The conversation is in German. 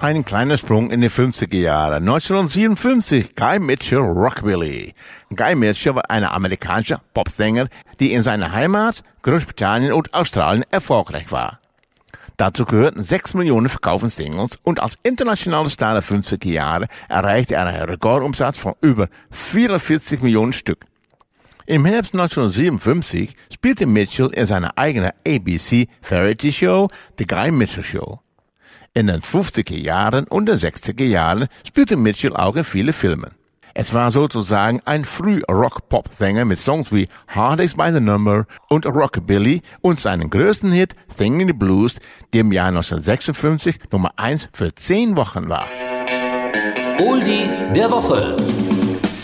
Ein kleiner Sprung in die 50er Jahre. 1957, Guy Mitchell, Rockabilly. Guy Mitchell war ein amerikanischer Popsänger, die in seiner Heimat, Großbritannien und Australien erfolgreich war. Dazu gehörten 6 Millionen verkauften Singles und als internationaler Star der 50er Jahre erreichte er einen Rekordumsatz von über 44 Millionen Stück. Im Herbst 1957 spielte Mitchell in seiner eigenen ABC Variety Show, The Guy Mitchell Show. In den 50er Jahren und den 60er Jahren spielte Mitchell auch in vielen Filmen. Es war sozusagen ein Früh-Rock-Pop-Sänger mit Songs wie Heartaches by the Number und Rockabilly und seinen größten Hit Singing the Blues, der im Jahr 1956 Nummer 1 für 10 Wochen war. Oldie der Woche.